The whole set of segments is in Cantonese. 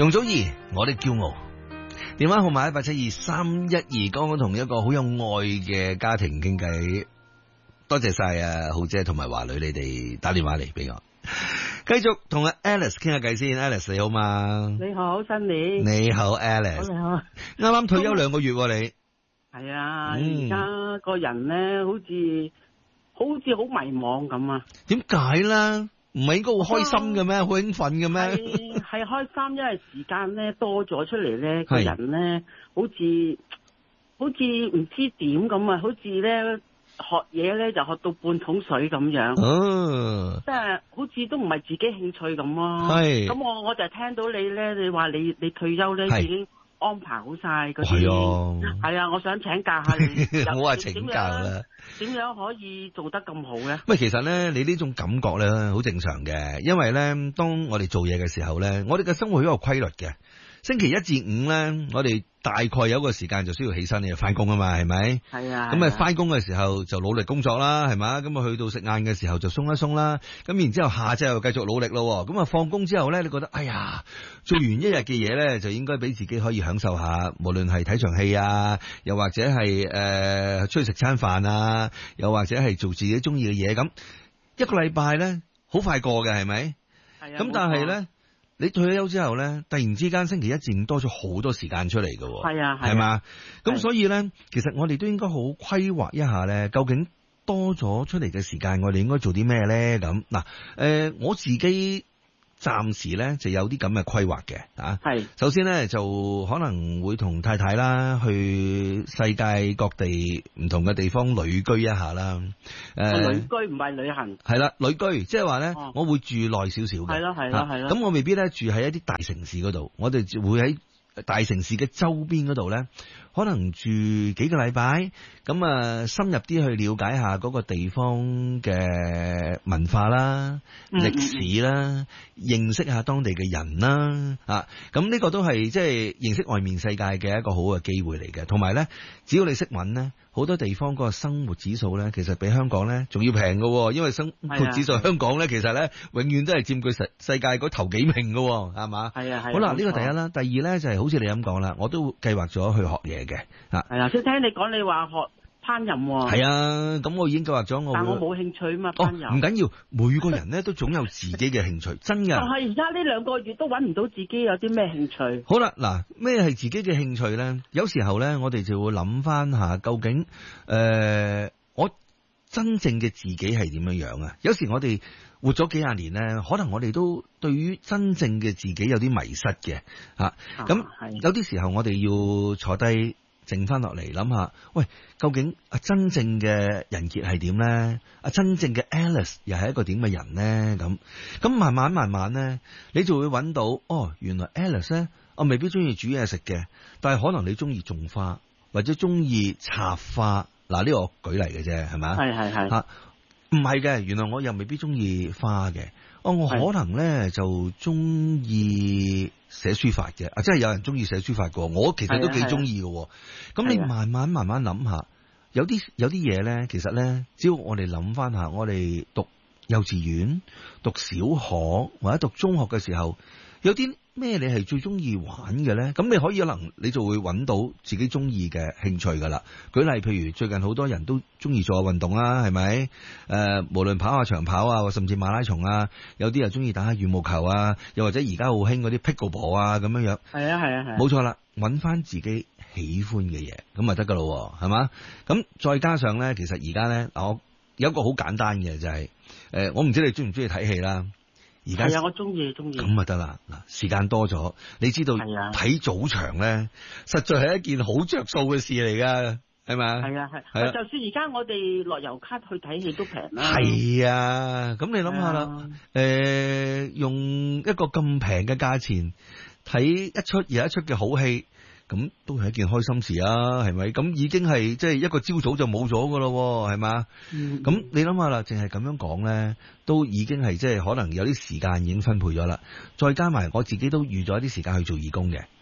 容祖兒，我的驕傲。電話號碼172-312，剛剛同一個好有愛嘅家庭傾偈，多謝晒啊浩姐同埋華女你哋打電話嚟俾我，繼續同阿 Alice 傾下偈先。Alice 你好嘛？ 你好，新年。 你好 Alice， 你好。 啱啱退休2個月你。 係啊，而家個人咧好似好迷茫咁啊。點解咧？唔係應該好開心嘅咩？好興奮嘅咩？係開心，因為時間咧多咗出嚟咧，個人咧好似唔知點咁啊，好似咧學嘢咧就學到半桶水咁樣。哦，即係好似都唔係自己興趣咁咯。係。咁我就聽到你咧，你話你退休咧已經安排好晒嗰啲。係啊，我想請教下你。唔好話請教啦。點樣可以做得咁好咧？喂，其實咧，你呢種感覺咧，好正常嘅，因為咧，當我哋做嘢嘅時候咧，我哋嘅生活好有規律嘅。星期1至5咧，我哋大概有一個時間就需要起身，你就翻工啊嘛，係咪？係啊。咁啊，翻工嘅時候就努力工作啦，係嘛？咁啊，去到食晏嘅時候就鬆一鬆啦。咁然之後下晝又繼續努力咯。咁啊，放工之後咧，你覺得哎呀，做完一日嘅嘢咧，就應該俾自己可以享受下，無論係睇場戲啊，又或者係出去食餐飯啊，又或者係做自己中意嘅嘢。咁一個禮拜咧，好快過嘅，係咪？係啊。咁但係咧，你退咗休之後咧，突然之間星期1至5多咗好多時間出嚟嘅。係啊，係嘛？咁所以咧，其實我哋都應該好規劃一下咧，究竟多咗出嚟嘅時間，我哋應該做啲咩咧？咁嗱，我自己暫時咧就有啲咁嘅規劃嘅啊。係。首先咧就可能會同太太啦去世界各地唔同嘅地方旅居一下啦。旅居唔係旅行。係啦，旅居即係話咧，我會住耐少少嘅。係咯，係咯，係咯。咁我未必咧住喺一啲大城市嗰度，我哋會喺大城市嘅周邊嗰度咧，可能住幾個禮拜，咁啊深入啲去了解下嗰個地方嘅文化啦、歷史啦，認識下當地嘅人啦，咁呢個都係即係認識外面世界嘅一個好嘅機會嚟嘅。同埋咧，只要你識揾咧，好多地方嗰個生活指數咧，其實比香港咧仲要平㗎，因為生活指數香港咧其實咧永遠都係佔據世界嗰頭幾名㗎，係嘛？係啊，係。好啦，呢個第一啦，第二咧就係好似你咁講啦，我都計劃咗去學嘢嘅。係啊，先聽你講你話學烹飪喎。係啊，咁我已經計劃咗我。但我冇興趣啊嘛，烹飪。唔緊要，每個人咧都總有自己嘅興趣，真㗎。但係而家呢2個月都揾唔到自己有啲咩興趣。好啦，嗱，咩係自己嘅興趣咧？有時候咧，我哋就會諗翻下，究竟我真正嘅自己係點樣樣啊？有時我哋活咗幾廿年咧，可能我哋都對於真正嘅自己有啲迷失嘅嚇。咁有啲時候我哋要坐低靜翻落嚟諗下，喂，究竟真正嘅人傑係點咧？真正嘅 Alice 又係一個點嘅人咧？咁慢慢咧，你就會揾到原來 Alice 咧，我未必中意煮嘢食嘅，但係可能你中意種花或者中意插花。嗱，呢個我舉例嘅啫，係咪？係。唔係嘅，原來我又未必中意花嘅。我可能咧就中意寫書法嘅。即係有人中意寫書法嘅，我其實都幾中意嘅。咁你慢慢諗下，有啲嘢咧，其實咧，只要我哋諗翻下，我哋讀幼稚園、讀小學或者讀中學嘅時候，有啲咩你係最中意玩嘅咧？咁你可能你就會揾到自己中意嘅興趣噶啦。舉例譬如最近好多人都中意做下運動啦，係咪？無論跑下長跑啊，甚至馬拉松啊，有啲又中意打下羽毛球啊，又或者而家好興嗰啲 pickleball 啊咁樣樣。係啊，冇錯啦，揾翻自己喜歡嘅嘢，咁咪得噶咯，係嘛？咁再加上咧，其實而家咧，我有一個好簡單嘅就係，我唔知你中唔中意睇戲啦。而家係啊，我中意。咁咪得啦，嗱，時間多咗，你知道睇早場咧，實在係一件好着數嘅事嚟噶，係咪？係啊。就算而家我哋落油卡去睇戲都平啦。係啊，咁你諗下啦，用一個咁平嘅價錢睇一出又一出嘅好戲。咁都係一件開心事啊，係咪？咁已經係即係一個朝早就冇咗噶咯，係嘛？咁你諗下啦，淨係咁樣講咧，都已經係即係可能有啲時間已經分配咗啦。再加埋我自己都預咗一啲時間去做義工嘅。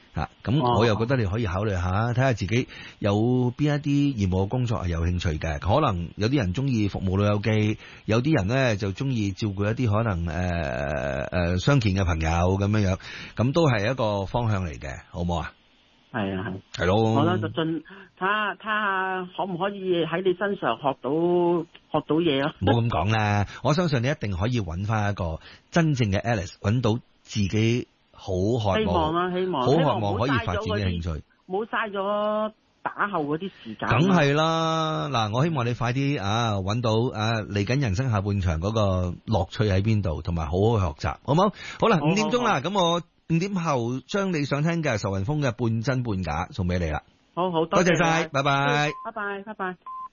咁我又覺得你可以考慮下，睇下自己有邊一啲業務工作係有興趣嘅。可能有啲人中意服務老友記，有啲人咧就中意照顧一啲可能傷健嘅朋友咁樣樣，咁都係一個方向嚟嘅，好唔好啊？ 係啊係。 係咯。 我咧就睇下可唔可以喺你身上學到嘢咯。 唔好咁講啦，我相信你一定可以揾翻一個真正嘅 Alice，揾到自己好渴望， 希望啦，希望好渴望可以發展嘅興趣， 冇嘥咗打後嗰啲時間。 梗係啦，嗱，我希望你快啲揾到嚟緊人生下半場嗰個樂趣喺邊度，同埋好好學習，好冇？好啦，5點鐘啦，咁我5點後將你想聽嘅仇雲峰嘅半真半假送俾你啦。 好， 多謝晒，拜拜， 拜拜。